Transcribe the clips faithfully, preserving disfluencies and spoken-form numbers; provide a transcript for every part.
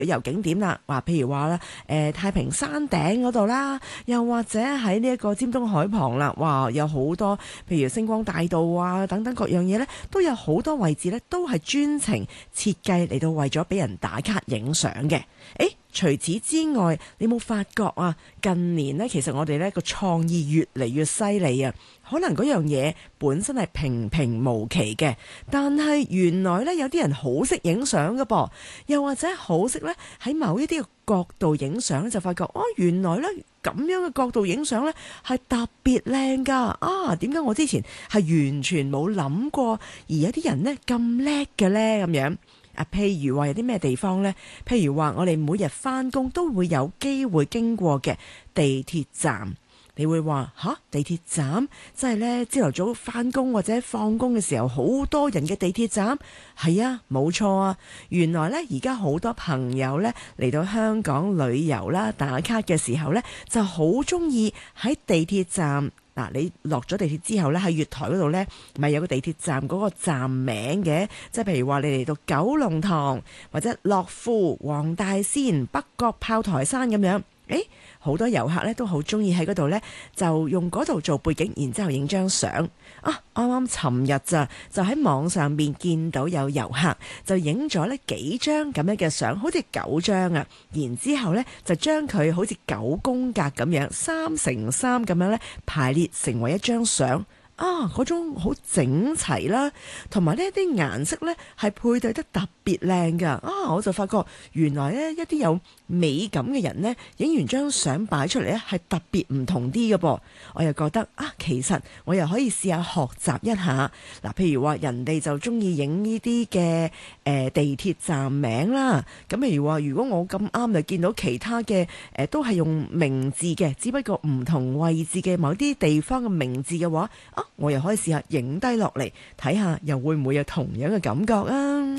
旅遊景點啦，話譬如話啦，誒太平山頂嗰度啦，又或者喺呢一個尖東海旁啦，哇，有好多譬如星光大道啊等等各樣嘢呢，都有好多位置呢，都係專程設計嚟到為咗俾人打卡影相嘅。誒，除此之外，你冇發覺啊？近年呢，其實我哋呢個創意越嚟越犀利啊！可能嗰樣嘢本身係平平無奇嘅，但係原來呢，有啲人好識影相㗎噃，又或者好識呢，喺某一啲嘅角度影相就發覺哦，原來呢，咁樣嘅角度影相呢，係特別靚㗎啊！點解我之前係完全冇諗過，而有啲人呢咁叻嘅呢？咁樣？啊，譬如話有啲咩地方呢？譬如話我哋每日返工都會有機會經過嘅地鐵站，你會話吓，地鐵站即係呢朝頭早返工或者放工嘅時候好多人嘅地鐵站？係啊，冇錯啊！原來呢，而家好多朋友呢嚟到香港旅遊啦、打卡嘅時候呢，就好中意喺地鐵站。嗱，你落咗地鐵之後呢，喺月台嗰度呢，咪有個地鐵站嗰個站名嘅，即係譬如話你嚟到九龍塘或者樂富、黃大仙、北角炮台山咁樣，誒，好多遊客呢都好中意喺嗰度呢，就用嗰度做背景，然之後影張相。啊，啱啱尋日咋就喺網上面見到有遊客就影咗呢幾張咁樣嘅相，好似九張啊，然之後呢就將佢好似九宮格咁樣三乘三咁樣呢排列成為一張相。啊，嗰種好整齊啦，同埋呢啲顏色呢係配對得特別靚㗎。啊，我就發覺原來呢一啲有美感嘅人呢，影完張相擺出嚟呢係特別唔同啲嘅噃。我又覺得啊，其實我又可以試下學習一下。嗱，譬如話人哋就中意影呢啲嘅誒地鐵站名啦。咁譬如話，如果我咁啱就見到其他嘅誒、呃、都係用名字嘅，只不過唔同位置嘅某啲地方嘅名字嘅話，啊，我又可以試下影低落嚟睇下，又會唔會有同樣嘅感覺啊？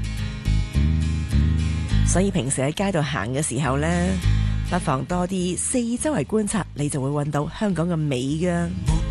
所以平時喺街度行嘅時候呢，不妨多啲四周圍觀察，你就會揾到香港嘅美㗎。